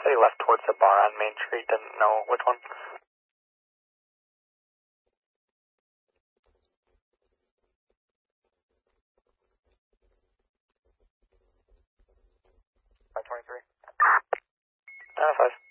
Said he left towards the bar on Main Street, didn't know which one. Five.